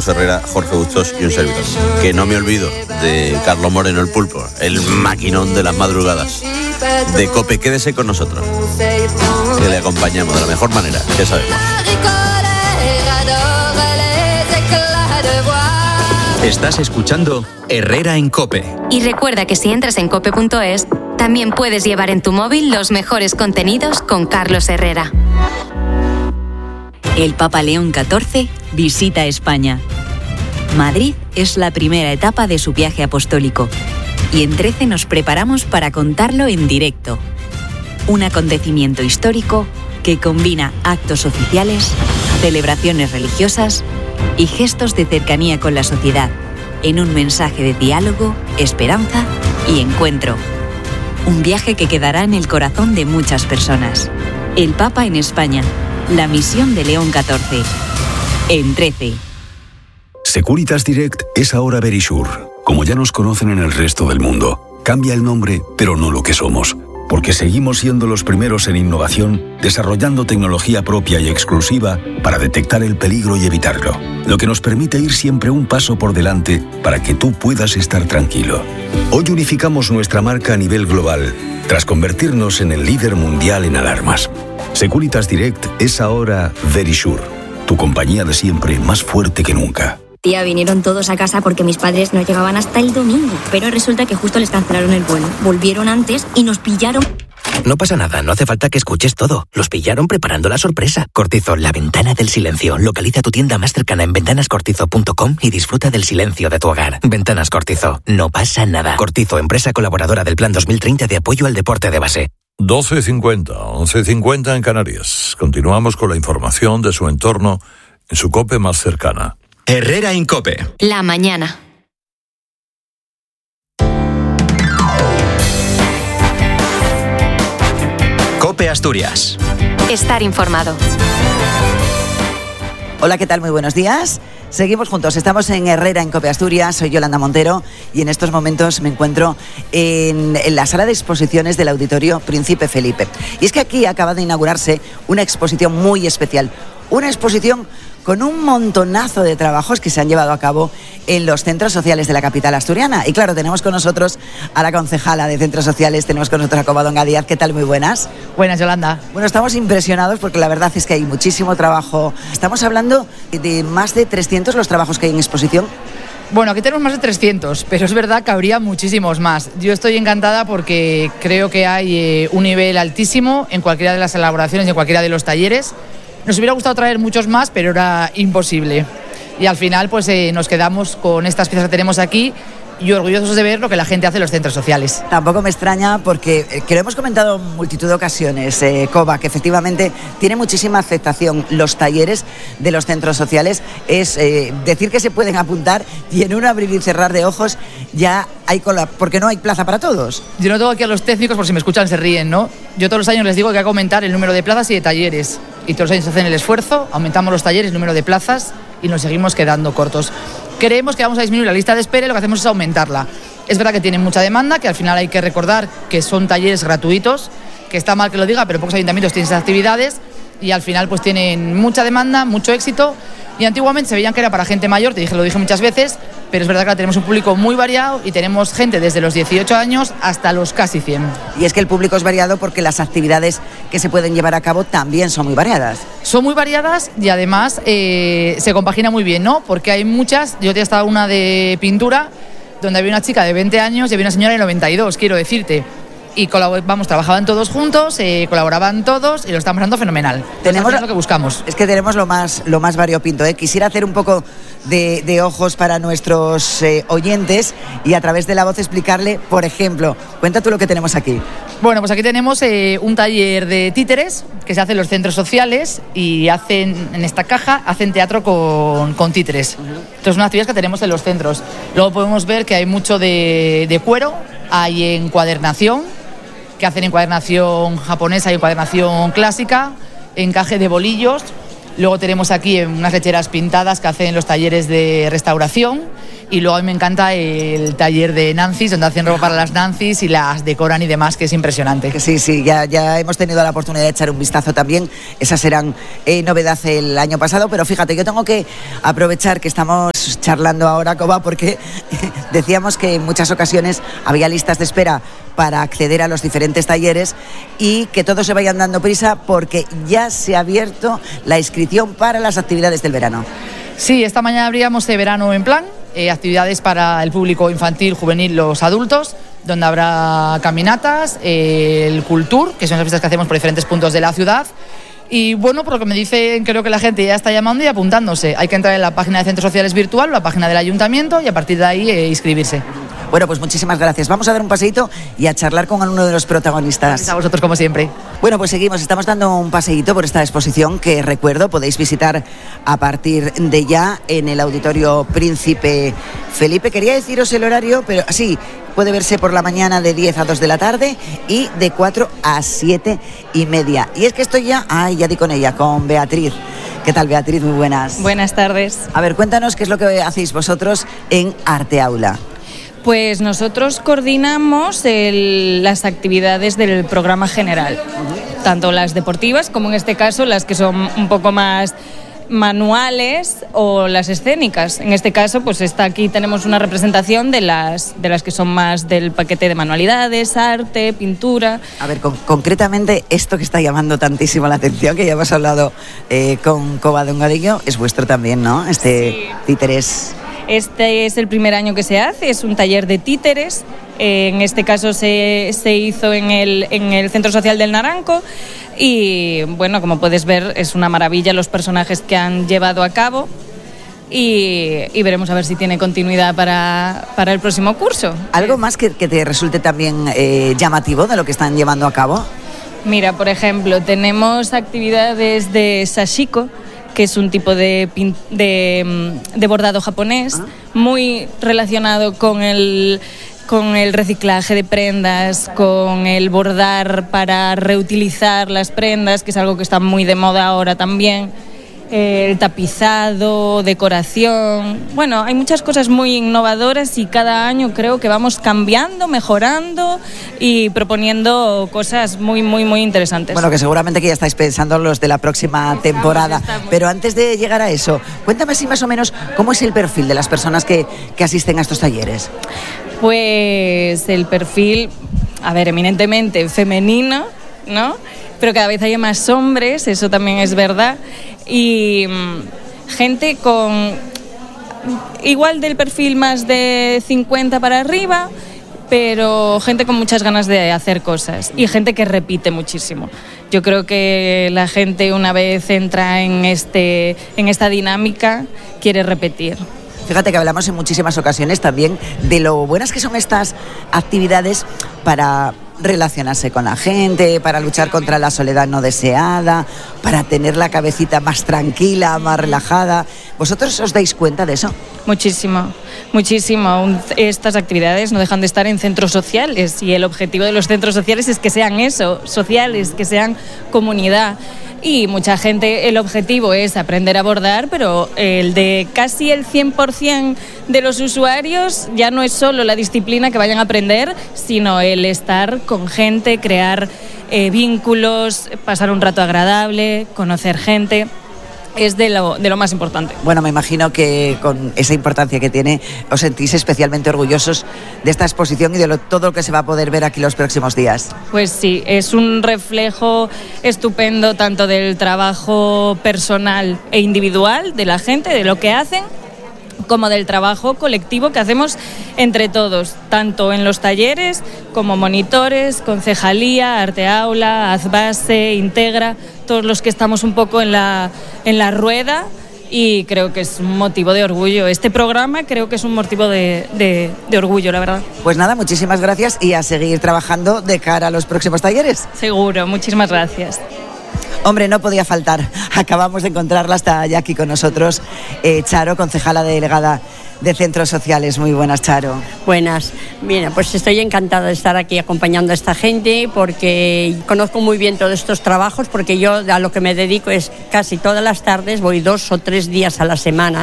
Herrera, Jorge Bustos y un servidor. Que no me olvido de Carlos Moreno, el pulpo, el maquinón de las madrugadas. De COPE, quédese con nosotros, que le acompañamos de la mejor manera, ya sabemos. Estás escuchando Herrera en COPE. Y recuerda que si entras en cope.es, también puedes llevar en tu móvil los mejores contenidos con Carlos Herrera. El Papa León XIV visita España. Madrid es la primera etapa de su viaje apostólico y en 13 nos preparamos para contarlo en directo. Un acontecimiento histórico que combina actos oficiales, celebraciones religiosas y gestos de cercanía con la sociedad, en un mensaje de diálogo, esperanza y encuentro. Un viaje que quedará en el corazón de muchas personas. El Papa en España, la misión de León XIV. En 13. Securitas Direct es ahora Verisure, como ya nos conocen en el resto del mundo. Cambia el nombre, pero no lo que somos. Porque seguimos siendo los primeros en innovación, desarrollando tecnología propia y exclusiva para detectar el peligro y evitarlo. Lo que nos permite ir siempre un paso por delante para que tú puedas estar tranquilo. Hoy unificamos nuestra marca a nivel global, tras convertirnos en el líder mundial en alarmas. Securitas Direct es ahora Verisure, tu compañía de siempre más fuerte que nunca. Tía, vinieron todos a casa porque mis padres no llegaban hasta el domingo. Pero resulta que justo les cancelaron el vuelo. Volvieron antes y nos pillaron. No pasa nada, no hace falta que escuches todo. Los pillaron preparando la sorpresa. Cortizo, la ventana del silencio. Localiza tu tienda más cercana en ventanascortizo.com y disfruta del silencio de tu hogar. Ventanas Cortizo, no pasa nada. Cortizo, empresa colaboradora del Plan 2030 de apoyo al deporte de base. 12:50, 11:50 en Canarias. Continuamos con la información de su entorno en su COPE más cercana. Herrera en COPE. La mañana. COPE Asturias. Estar informado. Hola, ¿qué tal? Muy buenos días. Seguimos juntos, estamos en Herrera en COPE Asturias, soy Yolanda Montero y en estos momentos me encuentro en la sala de exposiciones del Auditorio Príncipe Felipe. Y es que aquí acaba de inaugurarse una exposición muy especial, una exposición con un montonazo de trabajos que se han llevado a cabo en los centros sociales de la capital asturiana. Y claro, tenemos con nosotros a la concejala de centros sociales, tenemos con nosotros a Covadonga Díaz. ¿Qué tal? Muy buenas. Buenas, Yolanda. Bueno, estamos impresionados porque la verdad es que hay muchísimo trabajo. Estamos hablando de más de 300 los trabajos que hay en exposición. Bueno, aquí tenemos más de 300, pero es verdad que habría muchísimos más. Yo estoy encantada porque creo que hay un nivel altísimo en cualquiera de las elaboraciones y en cualquiera de los talleres. Nos hubiera gustado traer muchos más, pero era imposible. Y al final pues nos quedamos con estas piezas que tenemos aquí y orgullosos de ver lo que la gente hace en los centros sociales. Tampoco me extraña porque que lo hemos comentado en multitud de ocasiones, Cova, que efectivamente tiene muchísima aceptación los talleres de los centros sociales. Es decir que se pueden apuntar y en un abrir y cerrar de ojos ya hay cola, porque no hay plaza para todos. Yo no tengo aquí a los técnicos, por si me escuchan se ríen, ¿no? Yo todos los años les digo que hay que aumentar el número de plazas y de talleres. Y todos los años hacen el esfuerzo, aumentamos los talleres, el número de plazas y nos seguimos quedando cortos. Creemos que vamos a disminuir la lista de espera y lo que hacemos es aumentarla. Es verdad que tienen mucha demanda, que al final hay que recordar que son talleres gratuitos, que está mal que lo diga, pero pocos ayuntamientos tienen esas actividades y al final pues tienen mucha demanda, mucho éxito. Y antiguamente se veían que era para gente mayor, lo dije muchas veces, pero es verdad que ahora tenemos un público muy variado y tenemos gente desde los 18 años hasta los casi 100. Y es que el público es variado porque las actividades que se pueden llevar a cabo también son muy variadas. Son muy variadas y además se compagina muy bien, ¿no? Porque hay muchas, yo te he estado una de pintura, donde había una chica de 20 años y había una señora de 92, quiero decirte. Y trabajaban todos juntos, colaboraban todos y lo estamos dando fenomenal. Tenemos lo que buscamos. Es que tenemos lo más variopinto. Quisiera hacer un poco de ojos para nuestros oyentes y a través de la voz explicarle, por ejemplo, cuenta tú lo que tenemos aquí. Bueno, pues aquí tenemos un taller de títeres que se hace en los centros sociales y en esta caja hacen teatro con títeres. Entonces, una actividad que tenemos en los centros. Luego podemos ver que hay mucho de cuero, hay encuadernación, que hacen encuadernación japonesa y encuadernación clásica, encaje de bolillos. Luego tenemos aquí unas lecheras pintadas que hacen los talleres de restauración Y luego a mí me encanta el taller de Nancy's, donde hacen ropa para las Nancy's y las decoran y demás, que es impresionante. Sí, ya hemos tenido la oportunidad de echar un vistazo también. Esas eran novedad el año pasado, pero fíjate, yo tengo que aprovechar que estamos charlando ahora, Coba, porque decíamos que en muchas ocasiones había listas de espera para acceder a los diferentes talleres y que todos se vayan dando prisa porque ya se ha abierto la inscripción para las actividades del verano. Sí, esta mañana abríamos de verano en plan, actividades para el público infantil, juvenil, los adultos, donde habrá caminatas, el Cultur, que son las visitas que hacemos por diferentes puntos de la ciudad. Y bueno, por lo que me dicen, creo que la gente ya está llamando y apuntándose. Hay que entrar en la página de Centros Sociales Virtual, la página del Ayuntamiento, y a partir de ahí inscribirse. Bueno, pues muchísimas gracias. Vamos a dar un paseíto y a charlar con uno de los protagonistas. Gracias a vosotros, como siempre. Bueno, pues seguimos. Estamos dando un paseíto por esta exposición que, recuerdo, podéis visitar a partir de ya en el Auditorio Príncipe Felipe. Quería deciros el horario, pero sí, puede verse por la mañana de 10 a 2 de la tarde y de 4 a 7:30. Y es que estoy ya di con ella, con Beatriz. ¿Qué tal, Beatriz? Muy buenas. Buenas tardes. A ver, cuéntanos qué es lo que hacéis vosotros en Arte Aula. Pues nosotros coordinamos las actividades del programa general, tanto las deportivas como en este caso las que son un poco más manuales o las escénicas. En este caso, pues aquí tenemos una representación de las que son más del paquete de manualidades, arte, pintura. A ver, concretamente esto que está llamando tantísimo la atención, que ya hemos hablado con Coba de Ungadillo, es vuestro también, ¿no? Sí. Títeres. Este es el primer año que se hace, es un taller de títeres. En este caso se hizo en el Centro Social del Naranco y, bueno, como puedes ver, es una maravilla los personajes que han llevado a cabo y veremos a ver si tiene continuidad para el próximo curso. ¿Algo más que te resulte también llamativo de lo que están llevando a cabo? Mira, por ejemplo, tenemos actividades de sashiko, que es un tipo de bordado japonés, muy relacionado con el reciclaje de prendas, con el bordar para reutilizar las prendas, que es algo que está muy de moda ahora también. El tapizado, decoración. Bueno, hay muchas cosas muy innovadoras y cada año creo que vamos cambiando, mejorando y proponiendo cosas muy, muy, muy interesantes. Bueno, que seguramente que ya estáis pensando en los de la próxima temporada. Pero antes de llegar a eso, cuéntame así más o menos cómo es el perfil de las personas que asisten a estos talleres. Pues el perfil, eminentemente femenino, ¿no? Pero cada vez hay más hombres, eso también es verdad, y gente con igual del perfil más de 50 para arriba, pero gente con muchas ganas de hacer cosas y gente que repite muchísimo. Yo creo que la gente, una vez entra en esta dinámica, quiere repetir. Fíjate que hablamos en muchísimas ocasiones también de lo buenas que son estas actividades para relacionarse con la gente, para luchar contra la soledad no deseada, para tener la cabecita más tranquila, más relajada. ¿Vosotros os dais cuenta de eso? Muchísimo, muchísimo. Estas actividades no dejan de estar en centros sociales y el objetivo de los centros sociales es que sean eso, sociales, que sean comunidad. Y mucha gente, el objetivo es aprender a bordar, pero el de casi el 100% de los usuarios ya no es solo la disciplina que vayan a aprender, sino el estar con gente, crear vínculos, pasar un rato agradable, conocer gente. Es de lo más importante. Bueno, me imagino que con esa importancia que tiene os sentís especialmente orgullosos de esta exposición y de todo lo que se va a poder ver aquí los próximos días. Pues sí, es un reflejo estupendo tanto del trabajo personal e individual de la gente, de lo que hacen, como del trabajo colectivo que hacemos entre todos, tanto en los talleres como monitores, concejalía, Arte Aula, Azbase, Integra, todos los que estamos un poco en la rueda, y creo que es un motivo de orgullo. Este programa creo que es un motivo de orgullo, la verdad. Pues nada, muchísimas gracias y a seguir trabajando de cara a los próximos talleres. Seguro, muchísimas gracias. Hombre, no podía faltar. Acabamos de encontrarla, está ya aquí con nosotros Charo, concejala delegada de Centros Sociales. Muy buenas, Charo. Buenas. Mira, pues estoy encantada de estar aquí acompañando a esta gente porque conozco muy bien todos estos trabajos, porque yo a lo que me dedico es casi todas las tardes, voy 2 o 3 días a la semana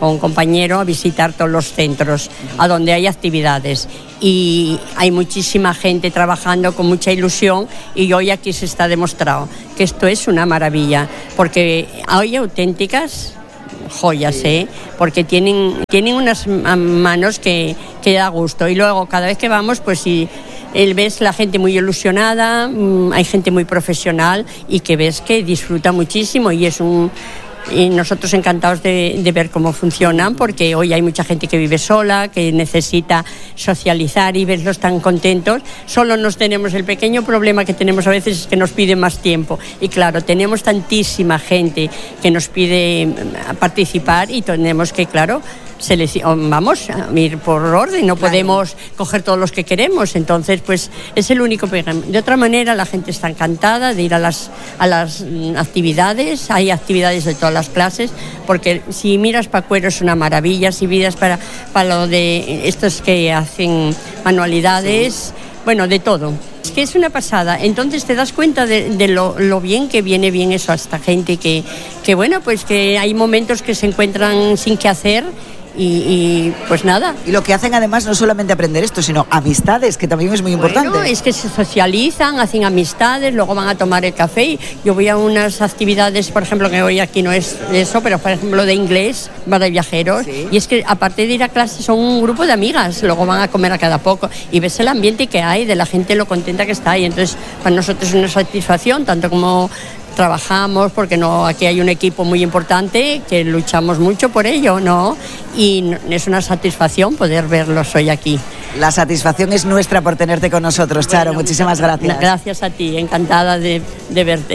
con un compañero a visitar todos los centros a donde hay actividades. Y hay muchísima gente trabajando con mucha ilusión y hoy aquí se está demostrado que esto es una maravilla, porque hay auténticas joyas, porque tienen unas manos que da gusto. Y luego cada vez que vamos, pues sí, ves la gente muy ilusionada, hay gente muy profesional y que ves que disfruta muchísimo y nosotros encantados de ver cómo funcionan, porque hoy hay mucha gente que vive sola, que necesita socializar y verlos tan contentos. Solo nos tenemos el pequeño problema que tenemos a veces es que nos piden más tiempo. Y claro, tenemos tantísima gente que nos pide participar y tenemos que, claro, vamos a ir por orden, no podemos coger todos los que queremos, entonces pues es el único problema. De otra manera la gente está encantada de ir a las actividades, hay actividades de todas las clases, porque si miras Pacuero es una maravilla, si miras para lo de estos que hacen manualidades, bueno, de todo. Es que es una pasada, entonces te das cuenta de lo bien que viene bien eso a esta gente que bueno, pues que hay momentos que se encuentran sin qué hacer. Y pues nada. Y lo que hacen además no solamente aprender esto, sino amistades, que también es muy importante. Bueno, es que se socializan, hacen amistades, luego van a tomar el café. Yo voy a unas actividades, por ejemplo, que hoy aquí no es eso, pero por ejemplo de inglés, para viajeros. Sí. Y es que aparte de ir a clase son un grupo de amigas, luego van a comer a cada poco. Y ves el ambiente que hay, de la gente lo contenta que está ahí. Entonces, para nosotros es una satisfacción, tanto como trabajamos, porque aquí hay un equipo muy importante que luchamos mucho por ello, ¿no? Y es una satisfacción poder verlos hoy aquí. La satisfacción es nuestra por tenerte con nosotros, Charo. Bueno, muchísimas gracias. Gracias a ti, encantada de verte.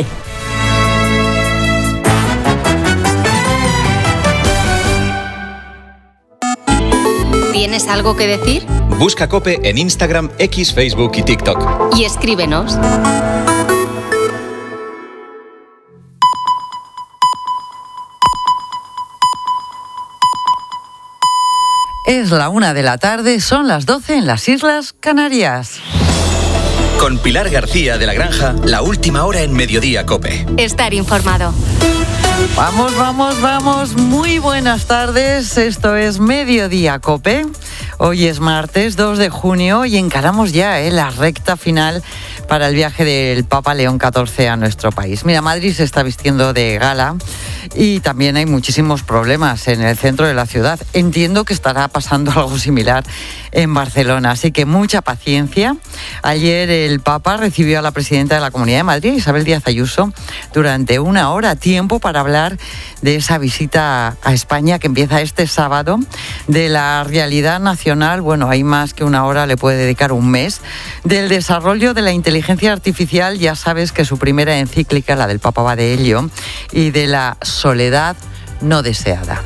¿Tienes algo que decir? Busca COPE en Instagram, X, Facebook y TikTok. Y escríbenos. Es la 1 de la tarde, son las 12 en las Islas Canarias. Con Pilar García de la Granja, la última hora en Mediodía COPE. Estar informado. Vamos. Muy buenas tardes. Esto es Mediodía COPE. Hoy es martes 2 de junio y encaramos ya la recta final para el viaje del Papa León XIV a nuestro país. Mira, Madrid se está vistiendo de gala y también hay muchísimos problemas en el centro de la ciudad. Entiendo que estará pasando algo similar en Barcelona, así que mucha paciencia. Ayer el Papa recibió a la presidenta de la Comunidad de Madrid, Isabel Díaz Ayuso, durante 1 hora, tiempo para hablar de esa visita a España que empieza este sábado, de la realidad nacional, bueno, hay más que 1 hora, le puede dedicar un mes, del desarrollo de la inteligencia artificial, ya sabes que su primera encíclica, la del Papa, va de ello, y de la soledad no deseada.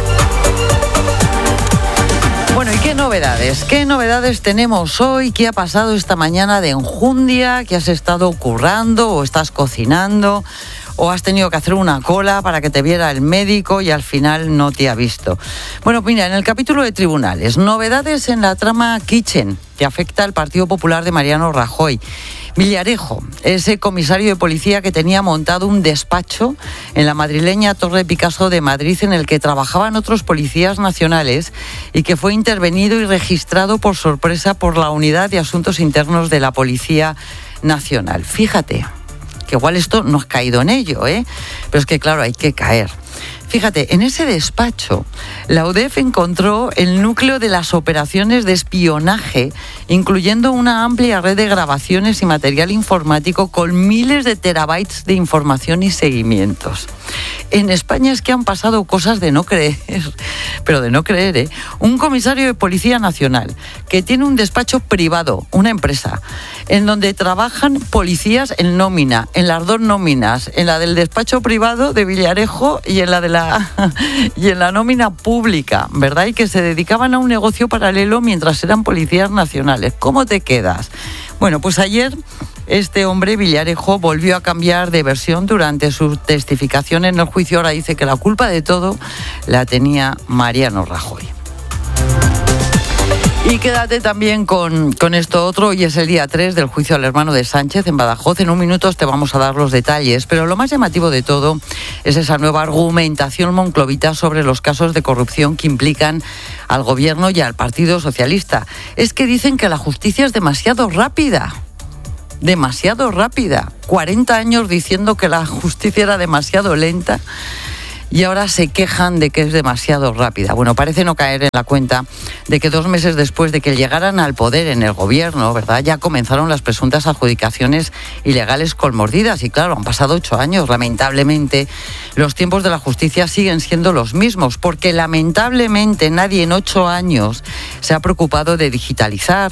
Bueno, ¿y qué novedades? ¿Qué novedades tenemos hoy? ¿Qué ha pasado esta mañana de enjundia? ¿Qué has estado currando o estás cocinando? ¿O has tenido que hacer una cola para que te viera el médico y al final no te ha visto? Bueno, mira, en el capítulo de tribunales, novedades en la trama Kitchen, que afecta al Partido Popular de Mariano Rajoy. Villarejo, ese comisario de policía que tenía montado un despacho en la madrileña Torre Picasso de Madrid en el que trabajaban otros policías nacionales y que fue intervenido y registrado por sorpresa por la Unidad de Asuntos Internos de la Policía Nacional. Fíjate que igual esto no has caído en ello, pero es que claro, hay que caer. Fíjate, en ese despacho, la UDEF encontró el núcleo de las operaciones de espionaje, incluyendo una amplia red de grabaciones y material informático con miles de terabytes de información y seguimientos. En España es que han pasado cosas de no creer, pero de no creer, Un comisario de Policía Nacional que tiene un despacho privado, una empresa, en donde trabajan policías en nómina, en las 2 nóminas, en la del despacho privado de Villarejo y en la nómina pública, ¿verdad? Y que se dedicaban a un negocio paralelo mientras eran policías nacionales. ¿Cómo te quedas? Bueno, pues ayer este hombre, Villarejo, volvió a cambiar de versión durante su testificación en el juicio. Ahora dice que la culpa de todo la tenía Mariano Rajoy. Y quédate también con esto otro. Hoy es el día 3 del juicio al hermano de Sánchez en Badajoz. En un minuto te vamos a dar los detalles, pero lo más llamativo de todo es esa nueva argumentación monclovita sobre los casos de corrupción que implican al gobierno y al Partido Socialista. Es que dicen que la justicia es demasiado rápida. 40 años diciendo que la justicia era demasiado lenta y ahora se quejan de que es demasiado rápida. Bueno, parece no caer en la cuenta de que 2 meses después de que llegaran al poder en el gobierno, ¿verdad?, ya comenzaron las presuntas adjudicaciones ilegales con mordidas. Y claro, han pasado 8 años. Lamentablemente, los tiempos de la justicia siguen siendo los mismos, porque lamentablemente nadie en 8 años se ha preocupado de digitalizar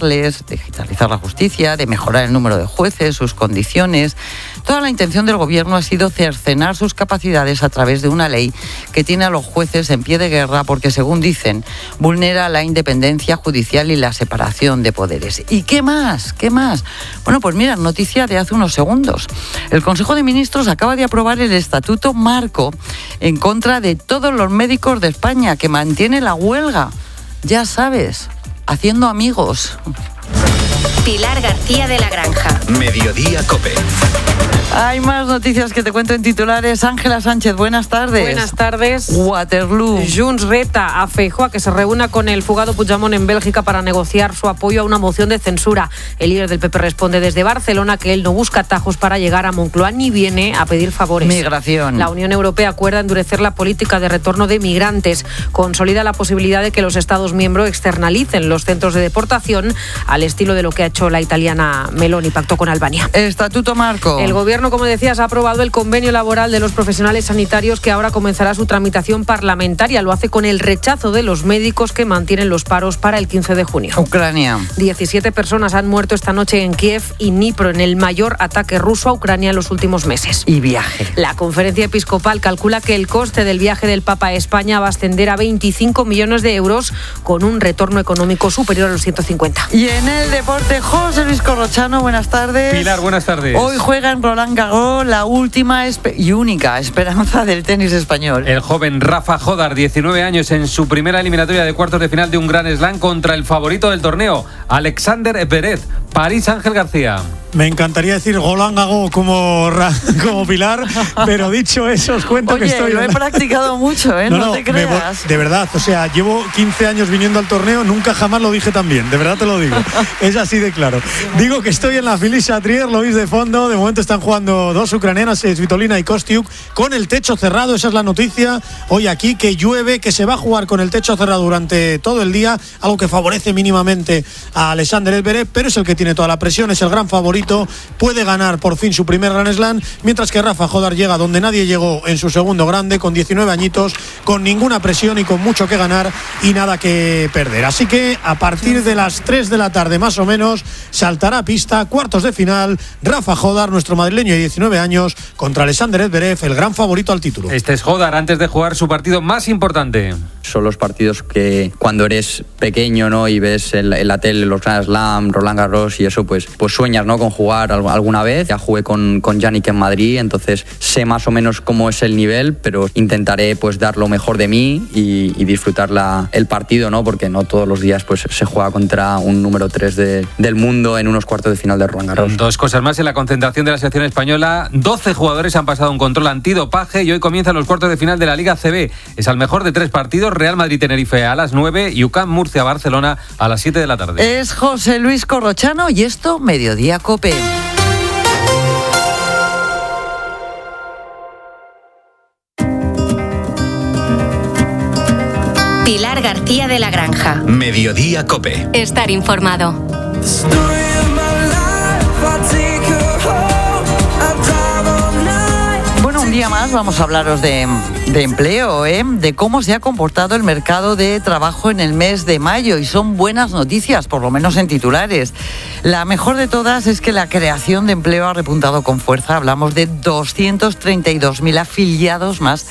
la justicia, de mejorar el número de jueces, sus condiciones. Toda la intención del gobierno ha sido cercenar sus capacidades a través de una ley que tiene a los jueces en pie de guerra porque, según dicen, vulnera la independencia judicial y la separación de poderes. ¿Y qué más? Bueno, pues mira, noticia de hace unos segundos. El Consejo de Ministros acaba de aprobar el Estatuto Marco en contra de todos los médicos de España, que mantiene la huelga. Ya sabes, haciendo amigos. Pilar García de la Granja. Mediodía COPE. Hay más noticias que te cuento en titulares. Ángela Sánchez, buenas tardes. Buenas tardes. Waterloo. Junts reta a Feijóo a que se reúna con el fugado Puigdemont en Bélgica para negociar su apoyo a una moción de censura. El líder del PP responde desde Barcelona que él no busca atajos para llegar a Moncloa ni viene a pedir favores. Migración. La Unión Europea acuerda endurecer la política de retorno de migrantes. Consolida la posibilidad de que los Estados miembros externalicen los centros de deportación al estilo de lo que ha hecho la italiana Meloni, pactó con Albania. Estatuto Marco. El gobierno, como decías, ha aprobado el convenio laboral de los profesionales sanitarios que ahora comenzará su tramitación parlamentaria. Lo hace con el rechazo de los médicos que mantienen los paros para el 15 de junio. Ucrania. 17 personas han muerto esta noche en Kiev y Dnipro en el mayor ataque ruso a Ucrania en los últimos meses. Y viaje. La conferencia episcopal calcula que el coste del viaje del Papa a España va a ascender a 25 millones de euros con un retorno económico superior a los 150. Y en el deporte, José Luis Corrochano, buenas tardes. Pilar, buenas tardes. Hoy juega en Roland Garros la última y única esperanza del tenis español. El joven Rafa Jodar, 19 años, en su primera eliminatoria de cuartos de final de un Grand Slam contra el favorito del torneo, Alexander Zverev. París, Ángel García. Me encantaría decir Roland Garros como Pilar, pero dicho eso, os cuento que estoy... Oye, lo he practicado mucho, ¿eh? No te creas. De verdad, o sea, llevo 15 años viniendo al torneo, nunca jamás lo dije tan bien, de verdad te lo digo. Es así de claro. Digo que estoy en la Felicia Trier, lo veis de fondo, de momento están jugando 2 ucranianas, Svitolina y Kostiuk, con el techo cerrado, esa es la noticia. Hoy aquí que llueve, que se va a jugar con el techo cerrado durante todo el día, algo que favorece mínimamente a Alexander Zverev, pero es el que tiene toda la presión, es el gran favorito. Puede ganar por fin su primer Grand Slam, mientras que Rafa Jodar llega donde nadie llegó en su segundo grande, con 19 añitos, con ninguna presión y con mucho que ganar y nada que perder. Así que a partir de las 3 de la tarde más o menos saltará a pista, cuartos de final, Rafa Jodar, nuestro madrileño de 19 años, contra Alexander Zverev, el gran favorito al título. Este es Jodar antes de jugar su partido más importante. Son los partidos que cuando eres pequeño, ¿no?, y ves en la tele los Grand Slam, Roland Garros y eso, pues sueñas, ¿no?, con jugar alguna vez. Ya jugué con Yannick en Madrid, entonces sé más o menos cómo es el nivel, pero intentaré pues dar lo mejor de mí y disfrutar el partido, ¿no?, porque no todos los días pues se juega contra un número 3 del mundo en unos cuartos de final de Roland Garros. 2 cosas más en la concentración de la selección española. 12 jugadores han pasado un control antidopaje y hoy comienzan los cuartos de final de la Liga CB. Es al mejor de 3 partidos, Real Madrid-Tenerife a las 9 y UCAM Murcia-Barcelona a las 7 de la tarde. Es José Luis Corrochano y esto, Mediodía COPE. Pilar García de la Granja. Mediodía COPE. Estar informado. Bueno, un día más vamos a hablaros de empleo, de cómo se ha comportado el mercado de trabajo en el mes de mayo, y son buenas noticias, por lo menos en titulares. La mejor de todas es que la creación de empleo ha repuntado con fuerza. Hablamos de 232.000 afiliados más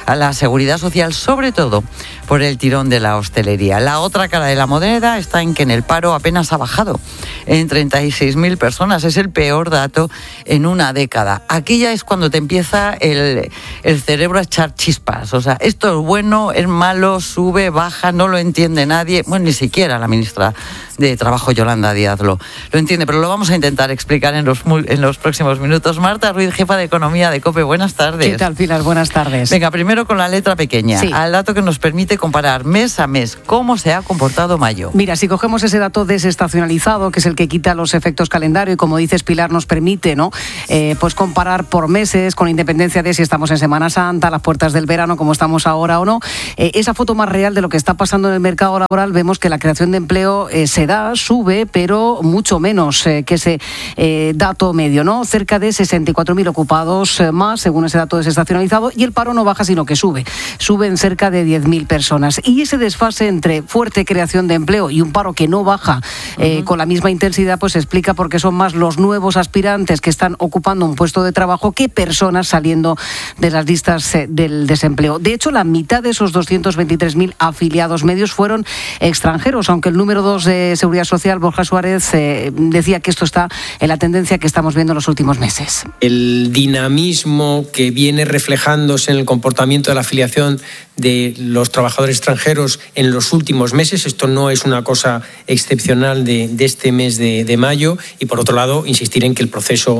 a la seguridad social, sobre todo por el tirón de la hostelería. La otra cara de la moneda está en que en el paro apenas ha bajado en 36.000 personas. Es el peor dato en una década. Aquí ya es cuando te empieza el cerebro a echar chispas. O sea, esto es bueno, es malo, sube, baja, no lo entiende nadie. Bueno, ni siquiera la ministra de Trabajo, Yolanda Díaz, lo entiende, pero lo vamos a intentar explicar en los próximos minutos. Marta Ruiz, jefa de Economía de COPE, buenas tardes. ¿Qué tal, Pilar? Buenas tardes. Venga, primero con la letra pequeña, sí, al dato que nos permite comparar mes a mes cómo se ha comportado mayo. Mira, si cogemos ese dato desestacionalizado, que es el que quita los efectos calendario, y como dices, Pilar, nos permite, ¿no?, pues comparar por meses, con independencia de si estamos en Semana Santa, a las puertas del verano, como estamos ahora o no, esa foto más real de lo que está pasando en el mercado laboral, vemos que la creación de empleo se da, sube, pero mucho menos que ese dato medio, ¿no? Cerca de 64.000 ocupados más, según ese dato desestacionalizado, y el paro no baja, sino que sube en cerca de 10.000 personas. Y ese desfase entre fuerte creación de empleo y un paro que no baja con la misma intensidad, pues explica por qué son más los nuevos aspirantes que están ocupando un puesto de trabajo que personas saliendo de las listas del desempleo. De hecho, la mitad de esos 223.000 afiliados medios fueron extranjeros, aunque el número 2 de Seguridad Social, Borja Suárez, decía que esto está en la tendencia que estamos viendo en los últimos meses. El dinamismo que viene reflejándose en el comportamiento de la afiliación de los trabajadores extranjeros en los últimos meses, esto no es una cosa excepcional de este mes de mayo, y por otro lado, insistir en que el proceso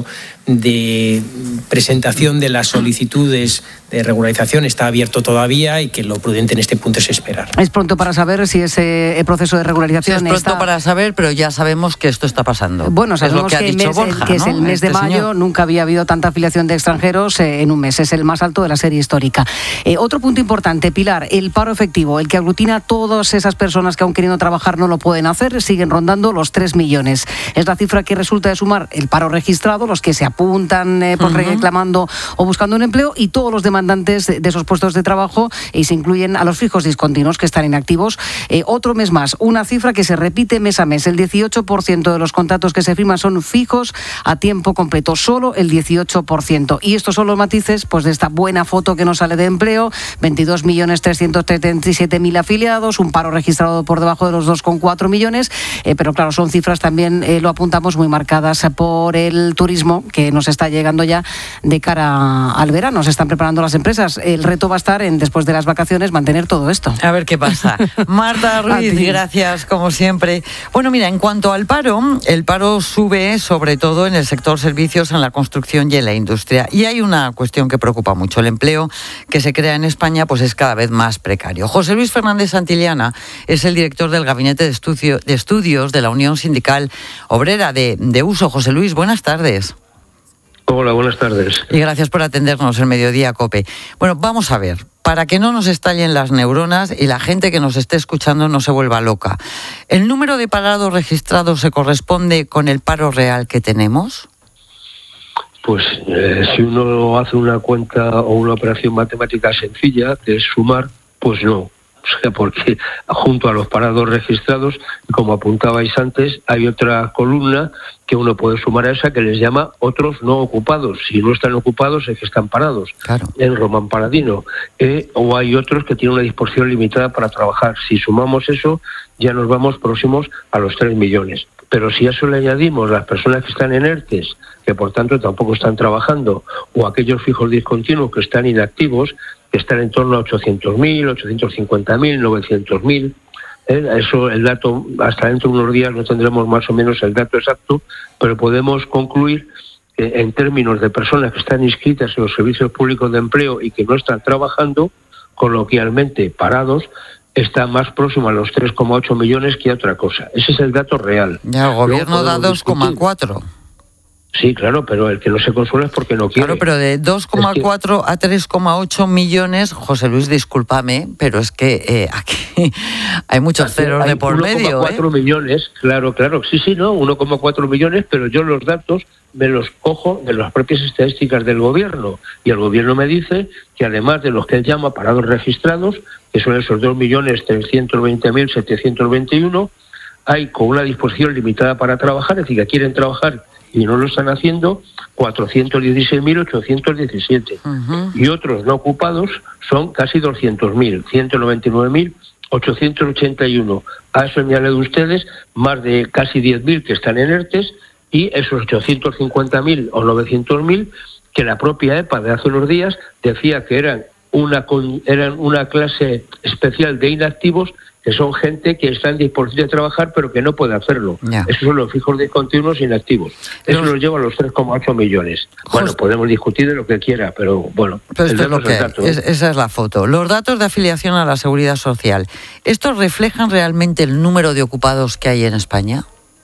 de presentación de las solicitudes de regularización está abierto todavía y que lo prudente en este punto es esperar. Es pronto para saber si ese proceso de regularización sí, es pronto para saber, pero ya sabemos que esto está pasando. Bueno, sabemos es lo que ha dicho Borja, que es el mes de mayo, señor. Nunca había habido tanta afiliación de extranjeros en un mes, es el más alto de la serie histórica. Otro punto importante, Pilar, el paro efectivo, el que aglutina a todas esas personas que aún queriendo trabajar no lo pueden hacer, siguen rondando los 3 millones. Es la cifra que resulta de sumar el paro registrado, los que se apuntan reclamando o buscando un empleo, y todos los demandantes de esos puestos de trabajo, y se incluyen a los fijos discontinuos que están inactivos. Otro mes más, una cifra que se repite mes a mes. El 18% de los contratos que se firman son fijos a tiempo completo, solo el 18%. Y estos son los matices pues de esta buena foto que nos sale de empleo: 22.337.000 afiliados, un paro registrado por debajo de los 2,4 millones, pero claro, son cifras también, lo apuntamos, muy marcadas por el turismo que nos está llegando ya de cara al verano. Se están preparando las empresas. El reto va a estar en, después de las vacaciones, mantener todo esto. A ver qué pasa. Marta Ruiz, gracias como siempre. Bueno, mira, en cuanto al paro, el paro sube sobre todo en el sector servicios, en la construcción y en la industria. Y hay una cuestión que preocupa mucho: el empleo que se crea en España pues es cada vez más precario. José Luis Fernández Santillana es el director del Gabinete de Estudios de la Unión Sindical Obrera de Uso. José Luis, buenas tardes. Hola, buenas tardes. Y gracias por atendernos el Mediodía COPE. Bueno, vamos a ver, para que no nos estallen las neuronas y la gente que nos esté escuchando no se vuelva loca, ¿el número de parados registrados se corresponde con el paro real que tenemos? Pues si uno hace una cuenta o una operación matemática sencilla, que es sumar, pues no. O sea, porque junto a los parados registrados, como apuntabais antes, hay otra columna que uno puede sumar a esa, que les llama otros no ocupados. Si no están ocupados es que están parados, claro, en Román Paladino. O hay otros que tienen una disposición limitada para trabajar. Si sumamos eso, ya nos vamos próximos a los 3 millones. Pero si a eso le añadimos las personas que están en ERTES, que por tanto tampoco están trabajando, o aquellos fijos discontinuos que están inactivos, que están en torno a 800.000, 850.000, 900.000. Eso, el dato, hasta dentro de unos días no tendremos más o menos el dato exacto, pero podemos concluir que en términos de personas que están inscritas en los servicios públicos de empleo y que no están trabajando, coloquialmente parados, está más próximo a los 3,8 millones que a otra cosa. Ese es el dato real. Ya, el gobierno da 2,4. Sí, claro, pero el que no se consuela es porque no quiere. Claro, pero de 2,4 a 3,8 millones, José Luis, discúlpame, pero es que aquí hay muchos ceros de por medio. 1,4 millones, claro, sí, no, 1,4 millones, pero yo los datos me los cojo de las propias estadísticas del gobierno, y el gobierno me dice que además de los que él llama parados registrados, que son esos 2.320.721, hay con una disposición limitada para trabajar, es decir, que quieren trabajar y no lo están haciendo 416.817. Y otros no ocupados son casi 200.000, 199.881. A eso añaden ustedes más de casi 10.000 que están en ERTES y esos 850.000 o 900.000 que la propia EPA de hace unos días decía que eran una clase especial de inactivos, que son gente que está en disposición de trabajar pero que no puede hacerlo. Esos son los fijos discontinuos inactivos. Eso nos lleva a los 3,8 millones. Bueno, podemos discutir de lo que quiera, pero bueno. Pero esto es lo que hay. Esa es la foto. Los datos de afiliación a la Seguridad Social, ¿estos reflejan realmente el número de ocupados que hay en España?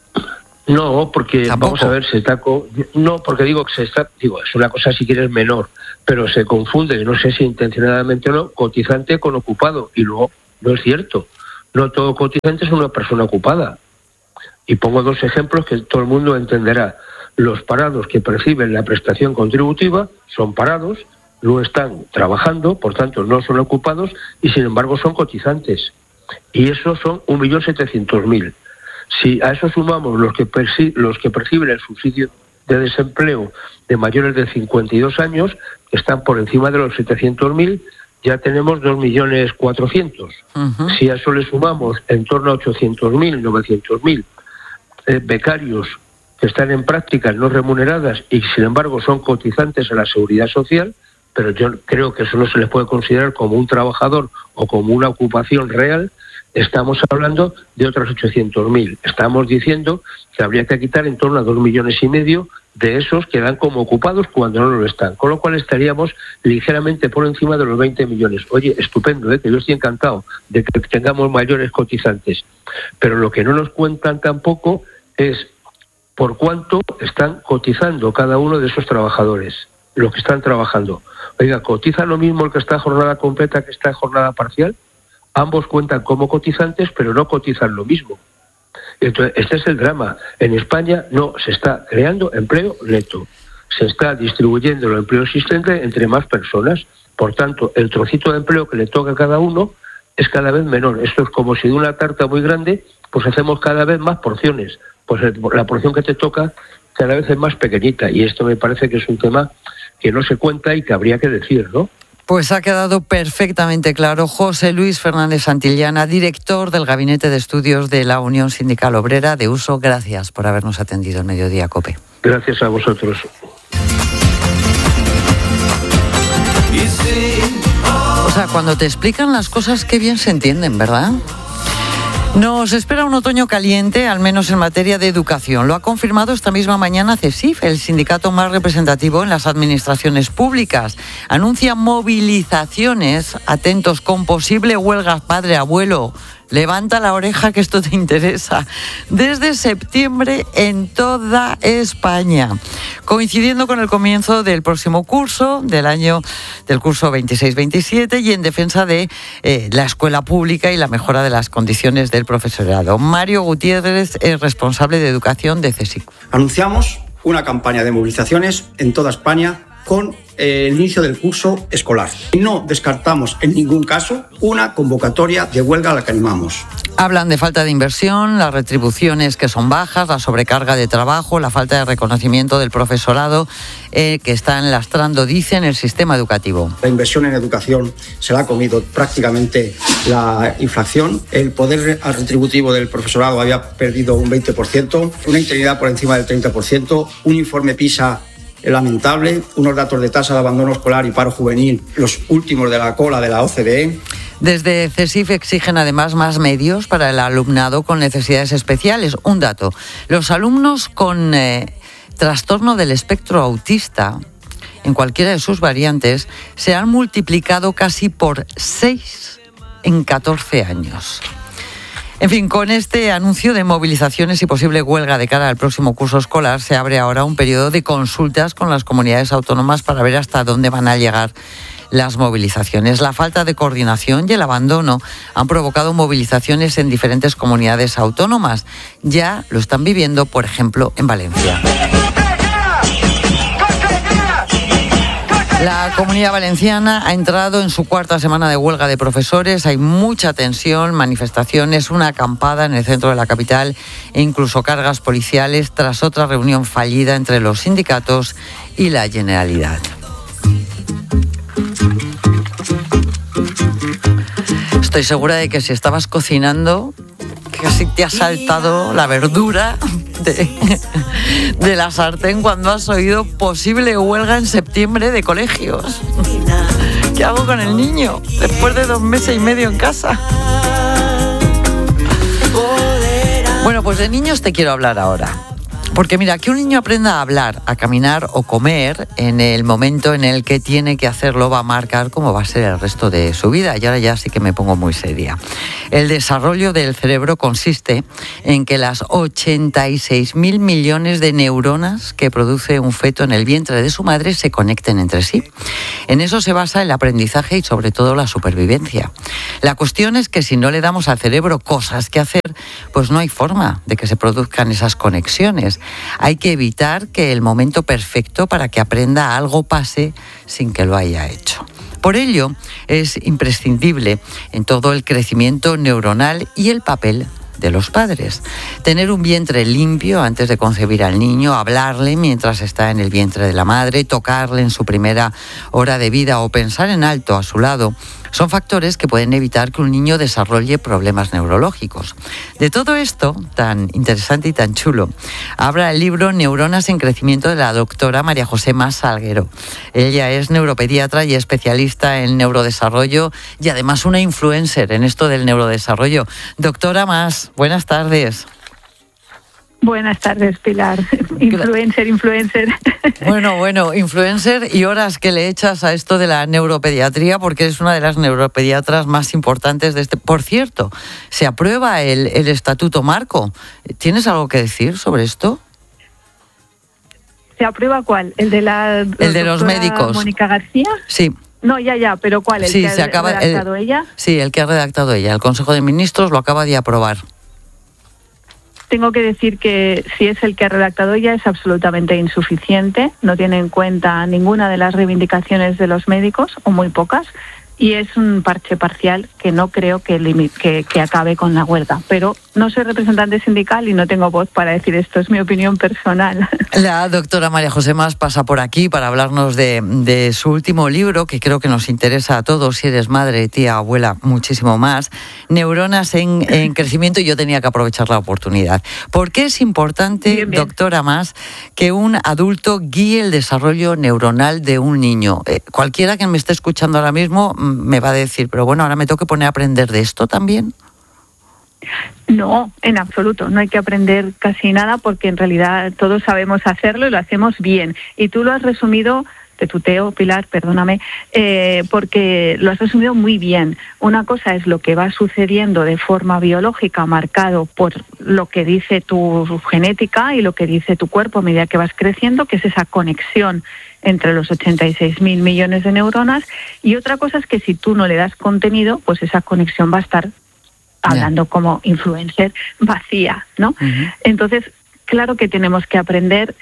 No, porque ¿Tampoco? Vamos a ver, no, porque digo que es una cosa si quieres menor, pero se confunde, no sé si intencionadamente o no, cotizante con ocupado, y luego no es cierto. No todo cotizante es una persona ocupada. Y pongo dos ejemplos que todo el mundo entenderá. Los parados que perciben la prestación contributiva son parados, no están trabajando, por tanto no son ocupados y sin embargo son cotizantes. Y esos son 1.700.000. Si a eso sumamos los que perciben el subsidio de desempleo de mayores de 52 años, que están por encima de los 700.000, ya tenemos 2.400.000. Si a eso le sumamos en torno a 800.000, 900.000 becarios que están en prácticas no remuneradas y sin embargo son cotizantes a la Seguridad Social, pero yo creo que eso no se les puede considerar como un trabajador o como una ocupación real, estamos hablando de otros 800.000. Estamos diciendo que habría que quitar en torno a 2,5 millones de esos que dan como ocupados cuando no lo están, con lo cual estaríamos ligeramente por encima de los 20 millones. Oye, estupendo, que yo estoy encantado de que tengamos mayores cotizantes, pero lo que no nos cuentan tampoco es por cuánto están cotizando cada uno de esos trabajadores, los que están trabajando. Oiga, ¿cotiza lo mismo el que está en jornada completa que está en jornada parcial? Ambos cuentan como cotizantes, pero no cotizan lo mismo. Entonces, este es el drama. En España no se está creando empleo neto. Se está distribuyendo el empleo existente entre más personas. Por tanto, el trocito de empleo que le toca a cada uno es cada vez menor. Esto es como si de una tarta muy grande, pues hacemos cada vez más porciones. Pues la porción que te toca cada vez es más pequeñita. Y esto me parece que es un tema que no se cuenta y que habría que decir, ¿no? Pues ha quedado perfectamente claro. José Luis Fernández Santillana, director del Gabinete de Estudios de la Unión Sindical Obrera de Uso. Gracias por habernos atendido en Mediodía COPE. Gracias a vosotros. O sea, cuando te explican las cosas, qué bien se entienden, ¿verdad? Nos espera un otoño caliente, al menos en materia de educación. Lo ha confirmado esta misma mañana CESIF, el sindicato más representativo en las administraciones públicas. Anuncia movilizaciones, atentos, con posible huelga padre-abuelo. Levanta la oreja que esto te interesa. Desde septiembre en toda España, coincidiendo con el comienzo del próximo curso, del curso 26-27, y en defensa de la escuela pública y la mejora de las condiciones del profesorado. Mario Gutiérrez es responsable de educación de CESIF. Anunciamos una campaña de movilizaciones en toda España con el inicio del curso escolar. No descartamos en ningún caso una convocatoria de huelga a la que animamos. Hablan de falta de inversión, las retribuciones que son bajas, la sobrecarga de trabajo, la falta de reconocimiento del profesorado que están lastrando, dicen, el sistema educativo. La inversión en educación se la ha comido prácticamente la inflación. El poder retributivo del profesorado había perdido un 20%, una interinidad por encima del 30%, un informe PISA lamentable, unos datos de tasa de abandono escolar y paro juvenil, los últimos de la cola de la OCDE. Desde CESIF exigen además más medios para el alumnado con necesidades especiales. Un dato, los alumnos con trastorno del espectro autista, en cualquiera de sus variantes, se han multiplicado casi por 6 en 14 años. En fin, con este anuncio de movilizaciones y posible huelga de cara al próximo curso escolar, se abre ahora un periodo de consultas con las comunidades autónomas para ver hasta dónde van a llegar las movilizaciones. La falta de coordinación y el abandono han provocado movilizaciones en diferentes comunidades autónomas. Ya lo están viviendo, por ejemplo, en Valencia. La Comunidad Valenciana ha entrado en su cuarta semana de huelga de profesores. Hay mucha tensión, manifestaciones, una acampada en el centro de la capital e incluso cargas policiales tras otra reunión fallida entre los sindicatos y la Generalidad. Estoy segura de que si estabas cocinando, casi te ha saltado la verdura de la sartén cuando has oído posible huelga en septiembre de colegios. ¿Qué hago con el niño después de 2 meses y medio en casa? Bueno, pues de niños te quiero hablar ahora. Porque mira, que un niño aprenda a hablar, a caminar o comer en el momento en el que tiene que hacerlo va a marcar cómo va a ser el resto de su vida. Y ahora ya sí que me pongo muy seria. El desarrollo del cerebro consiste en que las 86.000 millones de neuronas que produce un feto en el vientre de su madre se conecten entre sí. En eso se basa el aprendizaje y sobre todo la supervivencia. La cuestión es que si no le damos al cerebro cosas que hacer, pues no hay forma de que se produzcan esas conexiones. Hay que evitar que el momento perfecto para que aprenda algo pase sin que lo haya hecho. Por ello, es imprescindible en todo el crecimiento neuronal y el papel de los padres. Tener un vientre limpio antes de concebir al niño, hablarle mientras está en el vientre de la madre, tocarle en su primera hora de vida o pensar en alto a su lado, son factores que pueden evitar que un niño desarrolle problemas neurológicos. De todo esto, tan interesante y tan chulo, habla el libro Neuronas en Crecimiento de la doctora María José Mas Salguero. Ella es neuropediatra y especialista en neurodesarrollo y además una influencer en esto del neurodesarrollo. Doctora Mas, buenas tardes. Buenas tardes, Pilar. Influencer. Bueno, influencer y horas que le echas a esto de la neuropediatría porque es una de las neuropediatras más importantes de este. Por cierto, se aprueba el Estatuto Marco. ¿Tienes algo que decir sobre esto? ¿Se aprueba cuál? ¿El de los médicos? ¿Mónica García? Sí. No, ya, pero ¿cuál? ¿El que ha redactado ella? Sí, el que ha redactado ella. El Consejo de Ministros lo acaba de aprobar. Tengo que decir que si es el que ha redactado ella es absolutamente insuficiente, no tiene en cuenta ninguna de las reivindicaciones de los médicos, o muy pocas, y es un parche parcial que no creo que acabe con la huelga. Pero no soy representante sindical y no tengo voz para decir esto, es mi opinión personal. La doctora María José Mas pasa por aquí para hablarnos de su último libro, que creo que nos interesa a todos, si eres madre, tía, abuela, muchísimo más, Neuronas en Crecimiento, y yo tenía que aprovechar la oportunidad. ¿Por qué es importante, bien. Doctora Mas, que un adulto guíe el desarrollo neuronal de un niño? Cualquiera que me esté escuchando ahora mismo me va a decir, pero bueno, ahora me tengo que poner a aprender de esto también. No, en absoluto. No hay que aprender casi nada porque en realidad todos sabemos hacerlo y lo hacemos bien. Y tú lo has resumido, te tuteo, Pilar, perdóname, porque lo has resumido muy bien. Una cosa es lo que va sucediendo de forma biológica, marcado por lo que dice tu genética y lo que dice tu cuerpo a medida que vas creciendo, que es esa conexión entre los 86.000 millones de neuronas, y otra cosa es que si tú no le das contenido, pues esa conexión va a estar, hablando como influencer, vacía, ¿no? Uh-huh. Entonces, claro que tenemos que aprender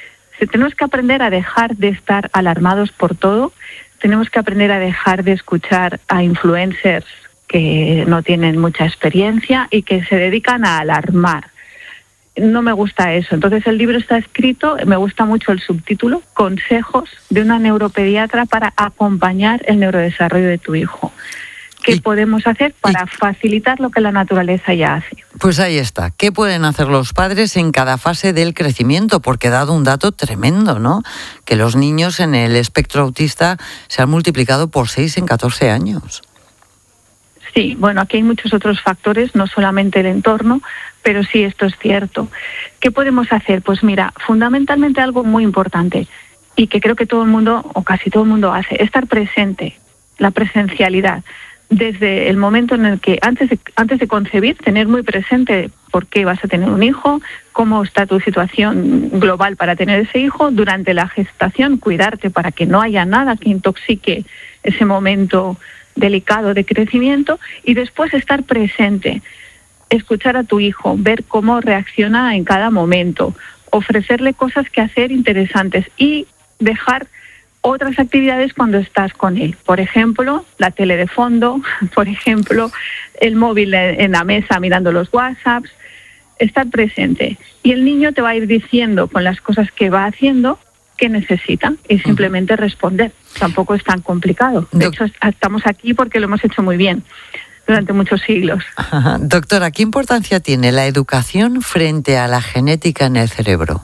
a dejar de estar alarmados por todo, tenemos que aprender a dejar de escuchar a influencers que no tienen mucha experiencia y que se dedican a alarmar. No me gusta eso. Entonces el libro está escrito, me gusta mucho el subtítulo, Consejos de una neuropediatra para acompañar el neurodesarrollo de tu hijo. ¿Qué podemos hacer para facilitar lo que la naturaleza ya hace? Pues ahí está. ¿Qué pueden hacer los padres en cada fase del crecimiento? Porque he dado un dato tremendo, ¿no? Que los niños en el espectro autista se han multiplicado por 6 en 14 años. Sí, bueno, aquí hay muchos otros factores, no solamente el entorno, pero sí, esto es cierto. ¿Qué podemos hacer? Pues mira, fundamentalmente algo muy importante y que creo que todo el mundo, o casi todo el mundo hace, estar presente, la presencialidad. Desde el momento en el que, antes de concebir, tener muy presente por qué vas a tener un hijo, cómo está tu situación global para tener ese hijo, durante la gestación, cuidarte para que no haya nada que intoxique ese momento delicado de crecimiento, y después estar presente, escuchar a tu hijo, ver cómo reacciona en cada momento, ofrecerle cosas que hacer interesantes y dejar otras actividades cuando estás con él. Por ejemplo, la tele de fondo, por ejemplo, el móvil en la mesa mirando los WhatsApps, estar presente. Y el niño te va a ir diciendo con las cosas que va haciendo qué necesita y simplemente responder. Tampoco es tan complicado. De hecho, estamos aquí porque lo hemos hecho muy bien durante muchos siglos. Ajá. Doctora, ¿qué importancia tiene la educación frente a la genética en el cerebro?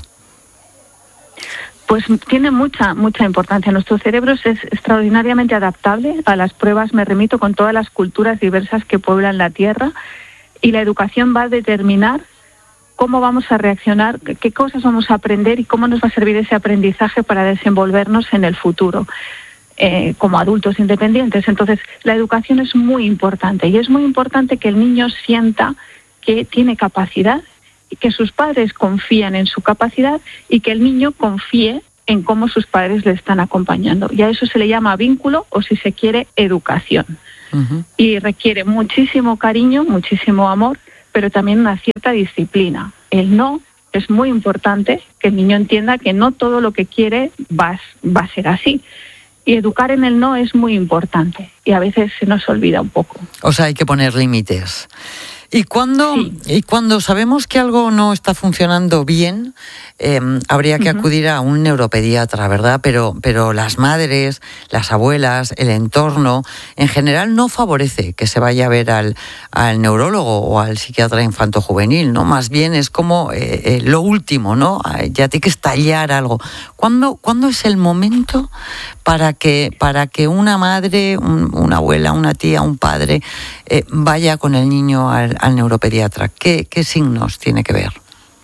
Pues tiene mucha importancia. Nuestro cerebro es extraordinariamente adaptable a las pruebas, me remito, con todas las culturas diversas que pueblan la Tierra, y la educación va a determinar cómo vamos a reaccionar, qué cosas vamos a aprender y cómo nos va a servir ese aprendizaje para desenvolvernos en el futuro como adultos independientes. Entonces, la educación es muy importante, y es muy importante que el niño sienta que tiene capacidad, y que sus padres confían en su capacidad, y que el niño confíe en cómo sus padres le están acompañando. Y a eso se le llama vínculo, o si se quiere, educación. Y requiere muchísimo cariño, muchísimo amor, pero también una cierta disciplina. El no es muy importante, que el niño entienda que no todo lo que quiere va a ser así. Y educar en el no es muy importante, y a veces se nos olvida un poco. O sea, hay que poner límites. Y cuando sabemos que algo no está funcionando bien, habría que acudir a un neuropediatra, ¿verdad? Pero las madres, las abuelas, el entorno, en general no favorece que se vaya a ver al neurólogo o al psiquiatra infanto-juvenil, ¿no? Más bien es como lo último, ¿no? Ya tiene que estallar algo. ¿Cuándo es el momento para que una madre, una abuela, una tía, un padre vaya con el niño al neuropediatra? ¿Qué signos tiene que ver?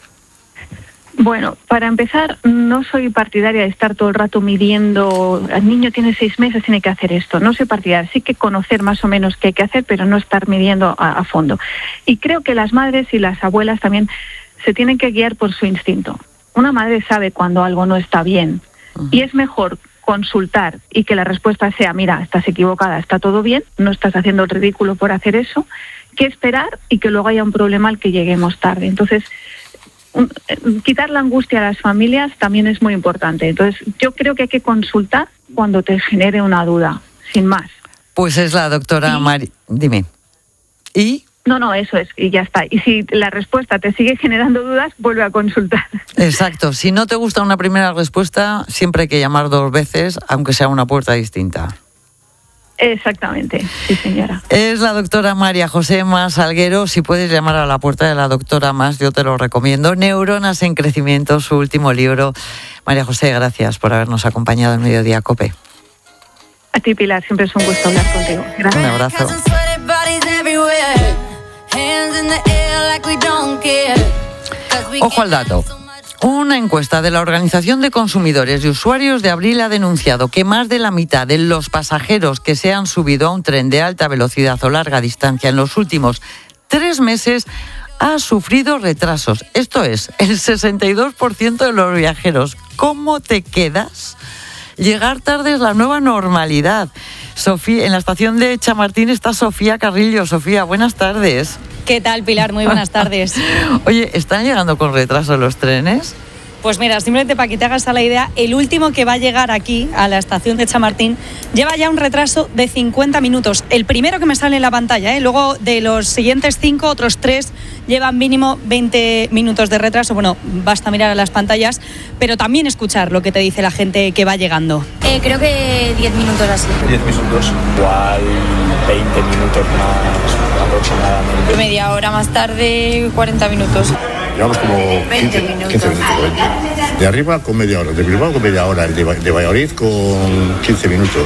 Bueno, para empezar, no soy partidaria de estar todo el rato midiendo, el niño tiene 6 meses, tiene que hacer esto. No soy partidaria, sí que conocer más o menos qué hay que hacer, pero no estar midiendo a fondo. Y creo que las madres y las abuelas también se tienen que guiar por su instinto. Una madre sabe cuando algo no está bien, y es mejor consultar y que la respuesta sea: mira, estás equivocada, está todo bien, no estás haciendo el ridículo por hacer eso, que esperar y que luego haya un problema al que lleguemos tarde. Entonces, quitar la angustia a las familias también es muy importante. Entonces, yo creo que hay que consultar cuando te genere una duda, sin más. Pues es la doctora Mari. Dime. ¿Y? No, eso es, y ya está. Y si la respuesta te sigue generando dudas, vuelve a consultar. Exacto. Si no te gusta una primera respuesta, siempre hay que llamar 2 veces, aunque sea una puerta distinta. Exactamente, sí, señora. Es la doctora María José Mas Salguero. Si puedes llamar a la puerta de la doctora Mas, yo te lo recomiendo. Neuronas en Crecimiento, su último libro. María José, gracias por habernos acompañado en Mediodía COPE. A ti, Pilar, siempre es un gusto hablar contigo. Gracias. Un abrazo. Ojo al dato. Una encuesta de la Organización de Consumidores y Usuarios de abril ha denunciado que más de la mitad de los pasajeros que se han subido a un tren de alta velocidad o larga distancia en los últimos 3 meses ha sufrido retrasos. Esto es, el 62% de los viajeros. ¿Cómo te quedas? Llegar tarde es la nueva normalidad. Sofía, en la estación de Chamartín está Sofía Carrillo. Sofía, buenas tardes. ¿Qué tal, Pilar? Muy buenas tardes. Oye, ¿están llegando con retraso los trenes? Pues mira, simplemente para que te hagas a la idea, el último que va a llegar aquí, a la estación de Chamartín, lleva ya un retraso de 50 minutos. El primero que me sale en la pantalla, luego de los siguientes 5, otros 3 llevan mínimo 20 minutos de retraso. Bueno, basta mirar a las pantallas, pero también escuchar lo que te dice la gente que va llegando. Creo que 10 minutos así. 10 minutos, igual 20 minutos más aproximadamente. Media hora más tarde, 40 minutos. Llevamos como 15 minutos. De arriba con media hora, de Bilbao con media hora, de Valladolid con 15 minutos.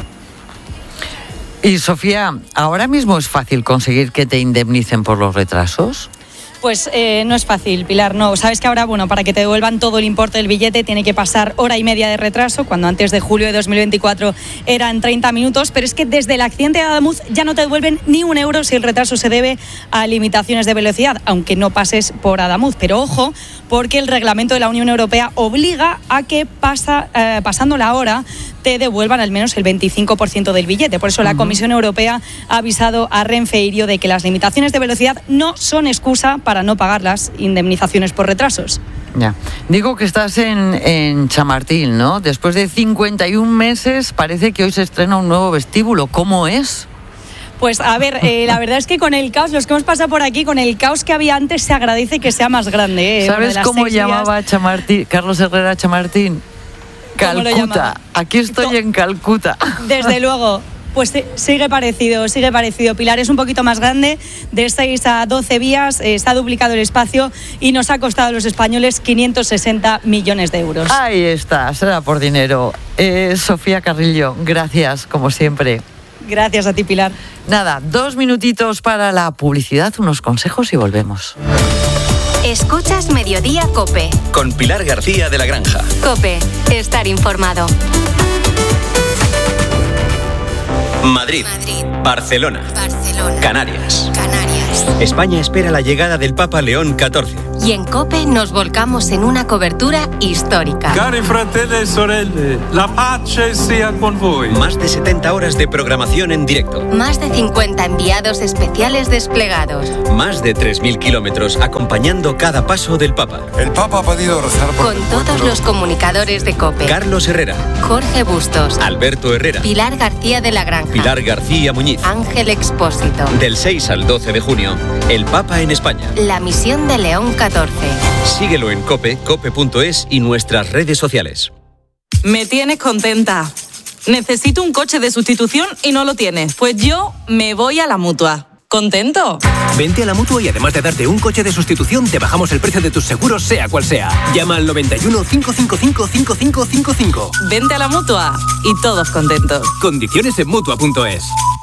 Y Sofía, ¿ahora mismo es fácil conseguir que te indemnicen por los retrasos? Pues no es fácil, Pilar, no. Sabes que ahora, bueno, para que te devuelvan todo el importe del billete tiene que pasar 1 hora y media de retraso, cuando antes de julio de 2024 eran 30 minutos, pero es que desde el accidente de Adamuz ya no te devuelven ni 1 euro si el retraso se debe a limitaciones de velocidad, aunque no pases por Adamuz. Pero ojo, porque el reglamento de la Unión Europea obliga a que pasando la hora te devuelvan al menos el 25% del billete. Por eso la Comisión Europea ha avisado a Renfe y Irio de que las limitaciones de velocidad no son excusa para no pagar las indemnizaciones por retrasos. Ya. Digo que estás en Chamartín, ¿no? Después de 51 meses parece que hoy se estrena un nuevo vestíbulo. ¿Cómo es? Pues a ver, la verdad es que con el caos, los que hemos pasado por aquí, con el caos que había antes, se agradece que sea más grande. ¿Sabes cómo llamaba Chamartín, Carlos Herrera Chamartín? Calcuta. Aquí estoy en Calcuta. Desde luego. Pues sigue parecido, Pilar. Es un poquito más grande, de 6 a 12 vías, se ha duplicado el espacio y nos ha costado a los españoles 560 millones de euros. Ahí está, será por dinero. Sofía Carrillo, gracias, como siempre. Gracias a ti, Pilar. Nada, 2 minutitos para la publicidad, unos consejos y volvemos. Escuchas Mediodía COPE. Con Pilar García de la Granja. COPE, estar informado. Madrid. Barcelona. Canarias. España espera la llegada del Papa León XIV. Y en COPE nos volcamos en una cobertura histórica. Cari fratelli e sorelle, la pace sia con voi. Más de 70 horas de programación en directo. Más de 50 enviados especiales desplegados. Más de 3.000 kilómetros acompañando cada paso del Papa. El Papa ha pedido rezar por Con todos los comunicadores de COPE. Carlos Herrera. Jorge Bustos. Alberto Herrera. Pilar García de la Granja. Pilar García Muñiz. Ángel Expósito. Del 6 al 12 de junio, el Papa en España. La misión de León XIV. Síguelo en COPE, cope.es y nuestras redes sociales. Me tienes contenta. Necesito un coche de sustitución y no lo tienes. Pues yo me voy a la Mutua. ¿Contento? Vente a la Mutua y además de darte un coche de sustitución, te bajamos el precio de tus seguros, sea cual sea. Llama al 91 555 5555. Vente a la Mutua y todos contentos. Condiciones en Mutua.es.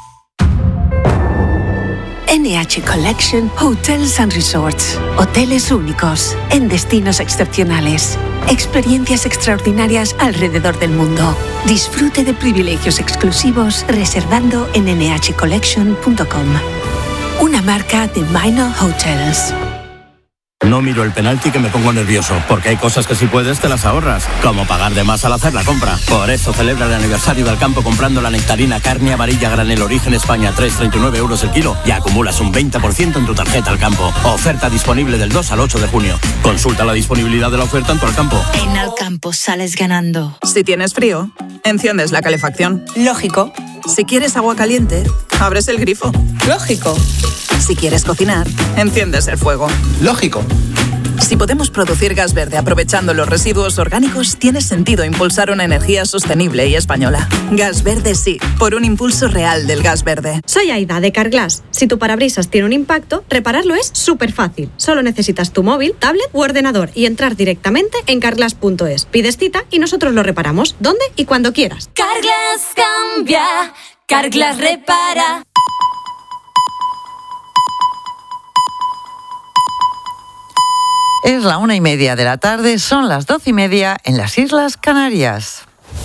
NH Collection Hotels and Resorts. Hoteles únicos, en destinos excepcionales. Experiencias extraordinarias alrededor del mundo. Disfrute de privilegios exclusivos reservando en nhcollection.com. Una marca de Minor Hotels. No miro el penalti que me pongo nervioso, porque hay cosas que si puedes te las ahorras, como pagar de más al hacer la compra. Por eso celebra el aniversario del campo comprando la nectarina carne amarilla granel Origen España 3,39 € el kilo y acumulas un 20% en tu tarjeta al campo. Oferta disponible del 2 al 8 de junio. Consulta la disponibilidad de la oferta en tu Alcampo. En Alcampo sales ganando. Si tienes frío, enciendes la calefacción. Lógico. Si quieres agua caliente, abres el grifo. Lógico. Si quieres cocinar, enciendes el fuego. Lógico. Si podemos producir gas verde aprovechando los residuos orgánicos, tiene sentido impulsar una energía sostenible y española. Gas verde sí, por un impulso real del gas verde. Soy Aida de Carglass. Si tu parabrisas tiene un impacto, repararlo es súper fácil. Solo necesitas tu móvil, tablet u ordenador y entrar directamente en carglass.es. Pides cita y nosotros lo reparamos donde y cuando quieras. Carglass cambia, Carglass repara. Es la 1:30 de la tarde, son las 12:30 en las Islas Canarias.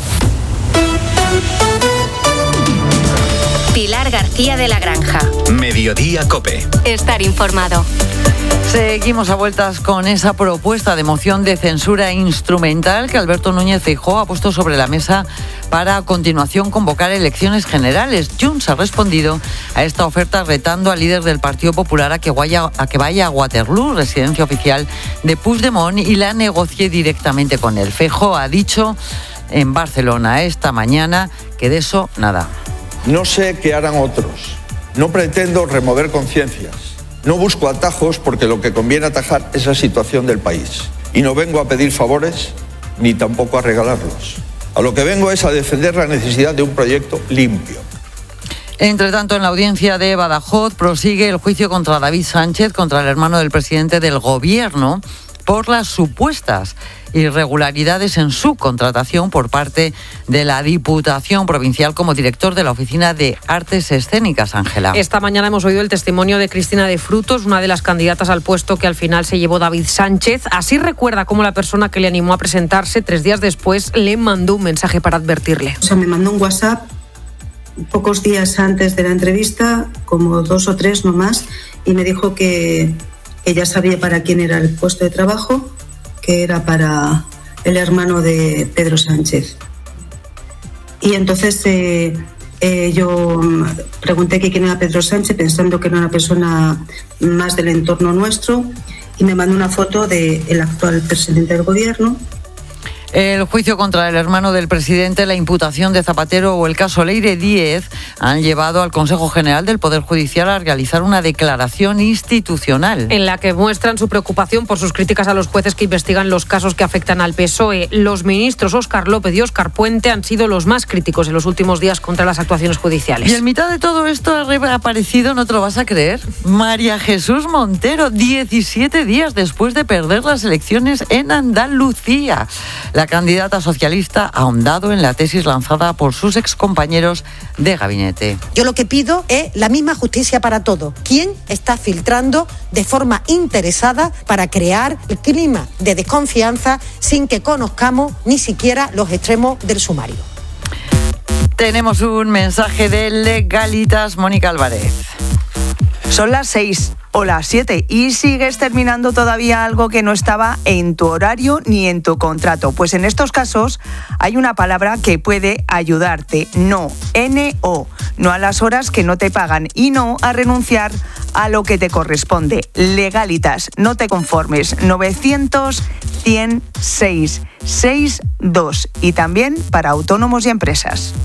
Pilar García de la Granja. Mediodía COPE. Estar informado. Seguimos a vueltas con esa propuesta de moción de censura instrumental que Alberto Núñez Feijóo ha puesto sobre la mesa para a continuación convocar elecciones generales. Junts ha respondido a esta oferta retando al líder del Partido Popular a que vaya a Waterloo, residencia oficial de Puigdemont, y la negocie directamente con él. Feijóo ha dicho en Barcelona esta mañana que de eso nada. No sé qué harán otros. No pretendo remover conciencias. No busco atajos porque lo que conviene atajar es la situación del país. Y no vengo a pedir favores ni tampoco a regalarlos. A lo que vengo es a defender la necesidad de un proyecto limpio. Entre tanto, en la audiencia de Badajoz prosigue el juicio contra David Sánchez, contra el hermano del presidente del Gobierno, por las supuestas irregularidades en su contratación por parte de la Diputación Provincial como director de la Oficina de Artes Escénicas, Ángela. Esta mañana hemos oído el testimonio de Cristina de Frutos, una de las candidatas al puesto que al final se llevó David Sánchez. Así recuerda cómo la persona que le animó a presentarse 3 días después le mandó un mensaje para advertirle. O sea, me mandó un WhatsApp pocos días antes de la entrevista, como 2 o 3 no más, y me dijo que ya sabía para quién era el puesto de trabajo, que era para el hermano de Pedro Sánchez. Y entonces yo pregunté que quién era Pedro Sánchez, pensando que era una persona más del entorno nuestro, y me mandó una foto del actual presidente del gobierno. El juicio contra el hermano del presidente, la imputación de Zapatero o el caso Leire Díez han llevado al Consejo General del Poder Judicial a realizar una declaración institucional. En la que muestran su preocupación por sus críticas a los jueces que investigan los casos que afectan al PSOE. Los ministros Óscar López y Óscar Puente han sido los más críticos en los últimos días contra las actuaciones judiciales. Y en mitad de todo esto ha reaparecido, no te lo vas a creer, María Jesús Montero, 17 días después de perder las elecciones en Andalucía. La candidata socialista ha ahondado en la tesis lanzada por sus excompañeros de gabinete. Yo lo que pido es la misma justicia para todos. ¿Quién está filtrando de forma interesada para crear el clima de desconfianza sin que conozcamos ni siquiera los extremos del sumario? Tenemos un mensaje de Legalitas, Mónica Álvarez. Son las 6 o las 7 y sigues terminando todavía algo que no estaba en tu horario ni en tu contrato. Pues en estos casos hay una palabra que puede ayudarte. No, N-O. No a las horas que no te pagan y no a renunciar a lo que te corresponde. Legalitas, no te conformes. 900-100-662 y también para autónomos y empresas.